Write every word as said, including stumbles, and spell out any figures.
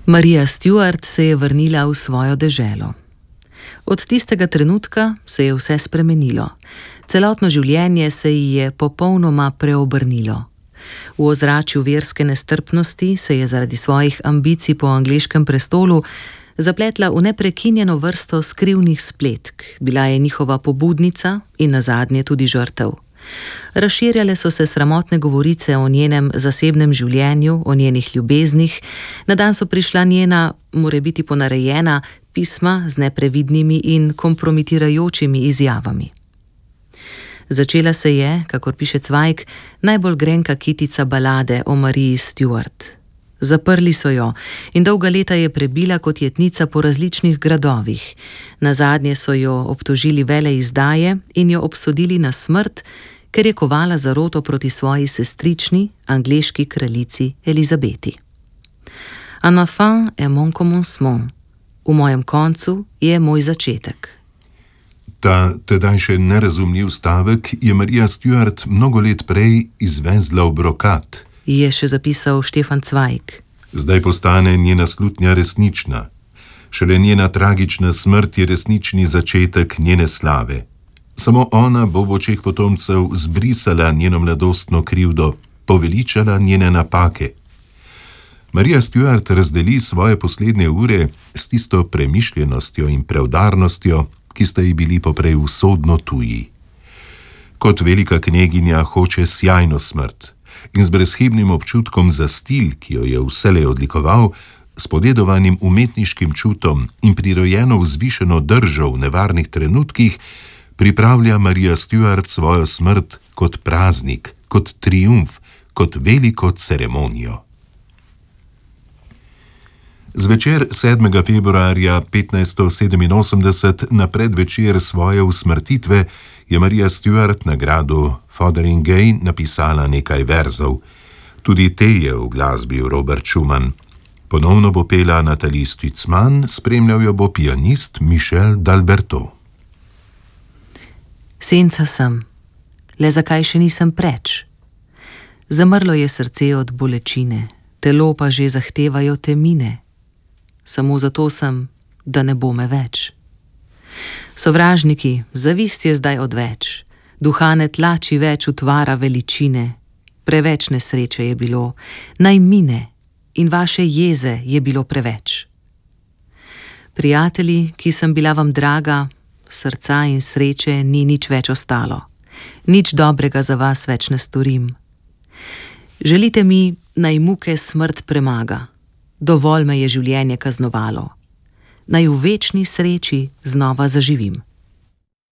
Marija Stuart se je vrnila v svojo deželo. Od tistega trenutka se je vse spremenilo. Celotno življenje se ji je popolnoma preobrnilo. V ozračju verske nestrpnosti se je zaradi svojih ambicij po angleškem prestolu zapletla v neprekinjeno vrsto skrivnih spletk. Bila je njihova pobudnica in nazadnje tudi žrtev. Razširjale so se sramotne govorice o njenem zasebnem življenju, o njenih ljubeznih, na dan so prišla njena, morebiti ponarejena, pisma z neprevidnimi in kompromitirajočimi izjavami. Začela se je, kakor piše Zweig, najbolj grenka kitica balade o Mariji Stuart. Zaprli so jo in dolga leta je prebila kot jetnica po različnih gradovih. Nazadnje so jo obtožili veleizdaje in jo obsodili na smrt, ker je kovala zaroto proti svoji sestrični, angleški kraljici Elizabeti. En ma fin est mon commencement. V mojem koncu je moj začetek. Ta tedaj še nerazumljiv stavek je Marija Stuart mnogo let prej izvezla v brokat. Je še zapisal Štefan Zweig. Zdaj postane njena slutnja resnična. Šele njena tragična smrt je resnični začetek njene slave. Samo ona bo v očeh potomcev zbrisala njeno mladostno krivdo, poveličala njene napake. Marija Stuart razdeli svoje poslednje ure s tisto premišljenostjo in preudarnostjo, ki sta ji bili poprej usodno tuji. Kot velika kneginja hoče sjajno smrt in z brezhibnim občutkom za stil, ki jo je vselej odlikoval, s podedovanim umetniškim čutom in prirojeno vzvišeno držo v nevarnih trenutkih, pripravlja Marija Stuart svojo smrt kot praznik, kot triumf, kot veliko ceremonijo. Zvečer sedmega februarja petnajststo sedeminosemdeset na predvečer svoje usmrtitve je Marija Stuart na gradu Fotheringay napisala nekaj verzov. Tudi te je v glasbi Robert Schumann. Ponovno bo pela Nathalie Stutzmann, spremljal jo bo pianist Michel d'Alberto. Senca sem, le zakaj še nisem preč? Zamrlo je srce od bolečine, telo pa že zahtevajo temine. Samo zato sem, da ne bo me več. Sovražniki, zavist je zdaj odveč, duha ne tlači več utvara veličine. Preveč nesreče je bilo, naj mine, in vaše jeze je bilo preveč. Prijatelji, ki sem bila vam draga, srca in sreče ni nič več ostalo. Nič dobrega za vas več ne storim. Želite mi, naj muke smrt premaga. Dovolj me je življenje kaznovalo. Naj v večni sreči znova zaživim.